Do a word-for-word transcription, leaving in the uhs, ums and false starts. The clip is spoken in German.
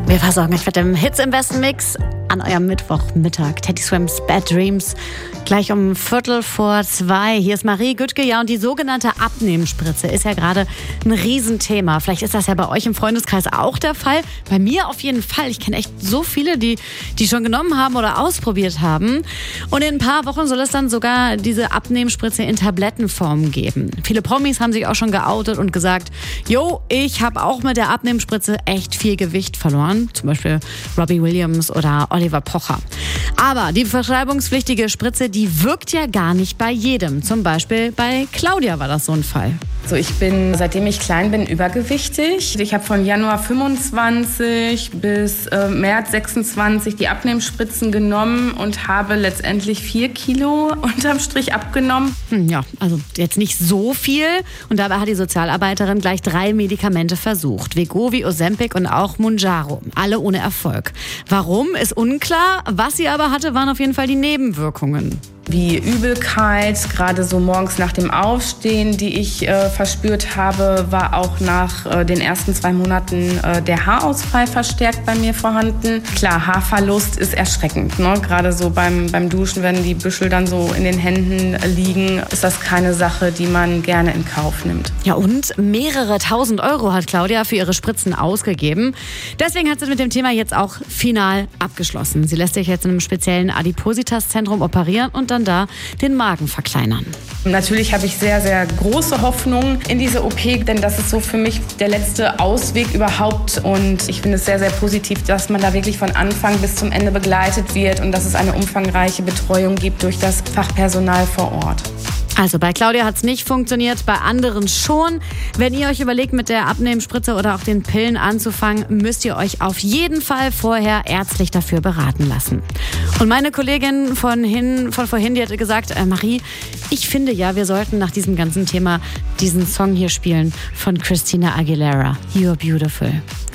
Wir versorgen euch mit dem Hits im besten Mix an eurem Mittwochmittag. Teddy Swims Bad Dreams. Gleich um Viertel vor zwei. Hier ist Marie Güttke. Ja, und die sogenannte Abnehmspritze ist ja gerade ein Riesenthema. Vielleicht ist das ja bei euch im Freundeskreis auch der Fall. Bei mir auf jeden Fall. Ich kenne echt so viele, die die schon genommen haben oder ausprobiert haben. Und in ein paar Wochen soll es dann sogar diese Abnehmspritze in Tablettenform geben. Viele Promis haben sich auch schon geoutet und gesagt, jo, ich habe auch mit der Abnehmspritze echt viel Gewicht verloren. Zum Beispiel Robbie Williams oder Oliver Pocher. Aber die verschreibungspflichtige Spritze, die wirkt ja gar nicht bei jedem. Zum Beispiel bei Claudia war das so ein Fall. So, ich bin, seitdem ich klein bin, übergewichtig. Ich habe von Januar fünfundzwanzig bis äh, März sechsundzwanzig die Abnehmspritzen genommen und habe letztendlich vier Kilo unterm Strich abgenommen. Hm, ja, also jetzt nicht so viel. Und dabei hat die Sozialarbeiterin gleich drei Medikamente versucht. Wegovy, Ozempic und auch Mounjaro. Alle ohne Erfolg. Warum, ist unklar. Was sie aber hatte, waren auf jeden Fall die Nebenwirkungen. Wie Übelkeit, gerade so morgens nach dem Aufstehen, die ich äh, verspürt habe, war auch nach äh, den ersten zwei Monaten äh, der Haarausfall verstärkt bei mir vorhanden. Klar, Haarverlust ist erschreckend, ne? Gerade so beim, beim Duschen, wenn die Büschel dann so in den Händen liegen, ist das keine Sache, die man gerne in Kauf nimmt. Ja, und mehrere tausend Euro hat Claudia für ihre Spritzen ausgegeben. Deswegen hat sie mit dem Thema jetzt auch final abgeschlossen. Sie lässt sich jetzt in einem speziellen Adipositas-Zentrum operieren und dann da den Magen verkleinern. Natürlich habe ich sehr, sehr große Hoffnung in diese O P, denn das ist so für mich der letzte Ausweg überhaupt. Und ich finde es sehr, sehr positiv, dass man da wirklich von Anfang bis zum Ende begleitet wird und dass es eine umfangreiche Betreuung gibt durch das Fachpersonal vor Ort. Also bei Claudia hat es nicht funktioniert, bei anderen schon. Wenn ihr euch überlegt, mit der Abnehmspritze oder auch den Pillen anzufangen, müsst ihr euch auf jeden Fall vorher ärztlich dafür beraten lassen. Und meine Kollegin von, hin, von vorhin, die hatte gesagt, äh, Marie, ich finde ja, wir sollten nach diesem ganzen Thema diesen Song hier spielen von Christina Aguilera, You're Beautiful.